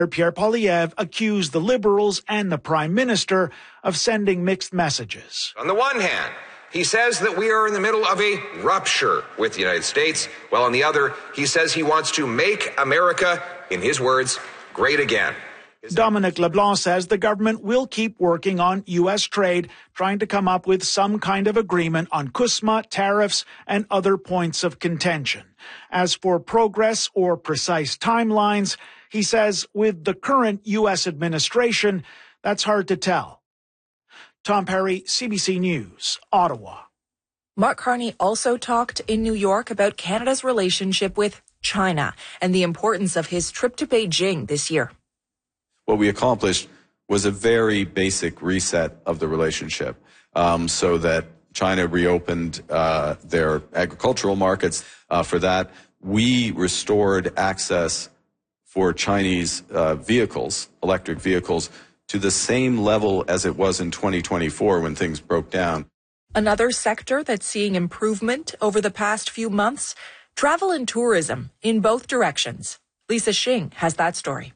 Pierre Poilievre accused the Liberals and the Prime Minister of sending mixed messages. On the one hand, he says that we are in the middle of a rupture with the United States, while on the other, he says he wants to make America, in his words, great again. Dominic LeBlanc says the government will keep working on U.S. trade, trying to come up with some kind of agreement on CUSMA, tariffs, and other points of contention. As for progress or precise timelines, he says with the current U.S. administration, that's hard to tell. Tom Perry, CBC News, Ottawa. Mark Carney also talked in New York about Canada's relationship with China and the importance of his trip to Beijing this year. What we accomplished was a very basic reset of the relationship, so that China reopened their agricultural markets. For that, we restored access for Chinese vehicles, electric vehicles, to the same level as it was in 2024 when things broke down. Another sector that's seeing improvement over the past few months, travel and tourism in both directions. Lisa Xing has that story.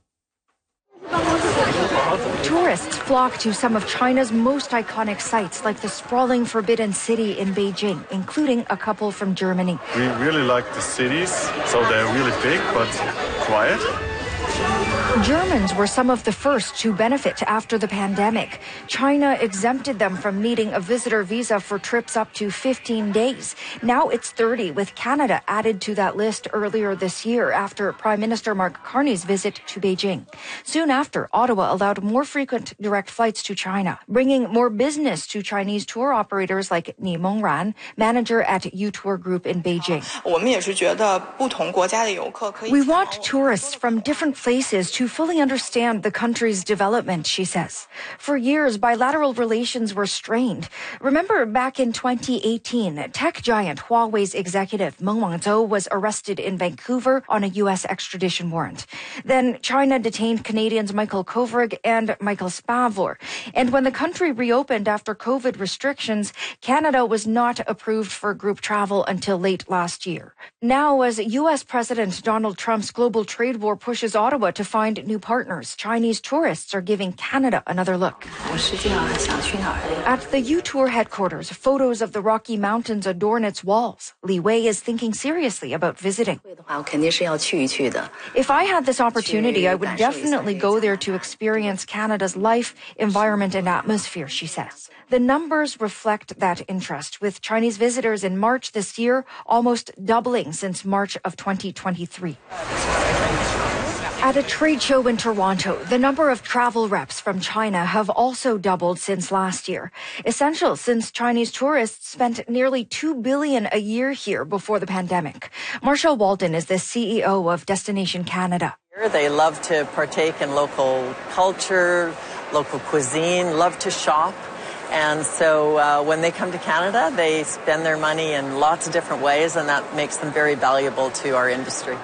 Tourists flock to some of China's most iconic sites, like the sprawling Forbidden City in Beijing, including a couple from Germany. We really like the cities, so they're really big but quiet. Germans were some of the first to benefit after the pandemic. China exempted them from needing a visitor visa for trips up to 15 days. Now it's 30, with Canada added to that list earlier this year after Prime Minister Mark Carney's visit to Beijing. Soon after, Ottawa allowed more frequent direct flights to China, bringing more business to Chinese tour operators like Ni Mengran, manager at U-Tour Group in Beijing. We want tourists from different places to fully understand the country's development, she says. For years, bilateral relations were strained. Remember back in 2018, tech giant Huawei's executive Meng Wanzhou was arrested in Vancouver on a U.S. extradition warrant. Then China detained Canadians Michael Kovrig and Michael Spavor. And when the country reopened after COVID restrictions, Canada was not approved for group travel until late last year. Now, as U.S. President Donald Trump's global trade war pushes Ottawa to find new partners, Chinese tourists are giving Canada another look. At the U-Tour headquarters, photos of the Rocky Mountains adorn its walls. Li Wei is thinking seriously about visiting. If I had this opportunity, I would definitely go there to experience Canada's life, environment, and atmosphere, she says. The numbers reflect that interest, with Chinese visitors in March this year almost doubling since March of 2023. At a trade show in Toronto, the number of travel reps from China have also doubled since last year. Essential since Chinese tourists spent nearly $2 billion a year here before the pandemic. Marshall Walden is the CEO of Destination Canada. They love to partake in local culture, local cuisine, love to shop. And so when they come to Canada, they spend their money in lots of different ways, and that makes them very valuable to our industry.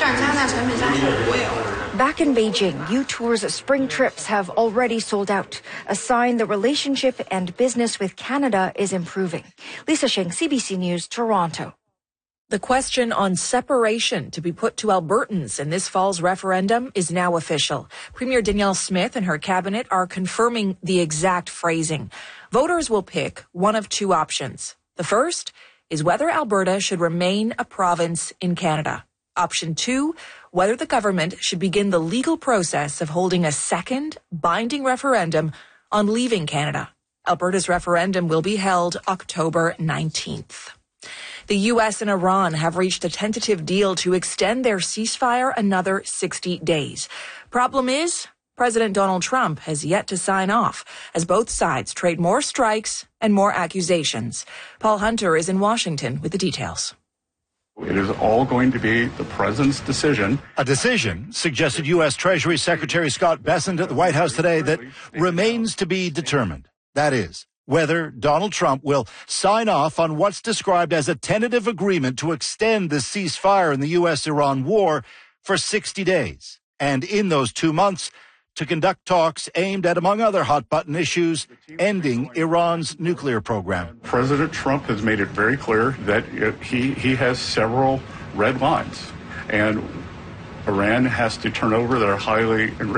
Back in Beijing, U-Tour's spring trips have already sold out, a sign the relationship and business with Canada is improving. Lisa Xing, CBC News, Toronto. The question on separation to be put to Albertans in this fall's referendum is now official. Premier Danielle Smith and her cabinet are confirming the exact phrasing. Voters will pick one of two options. The first is whether Alberta should remain a province in Canada. Option 2, whether the government should begin the legal process of holding a second binding referendum on leaving Canada. Alberta's referendum will be held October 19th. The U.S. and Iran have reached a tentative deal to extend their ceasefire another 60 days. Problem is, President Donald Trump has yet to sign off as both sides trade more strikes and more accusations. Paul Hunter is in Washington with the details. It is all going to be the president's decision. A decision, suggested U.S. Treasury Secretary Scott Bessent at the White House today, that remains to be determined. That is, whether Donald Trump will sign off on what's described as a tentative agreement to extend the ceasefire in the U.S.-Iran war for 60 days. And in those 2 months, to conduct talks aimed at, among other hot-button issues, ending Iran's nuclear program. President Trump has made it very clear that he has several red lines, and Iran has to turn over their highly enriched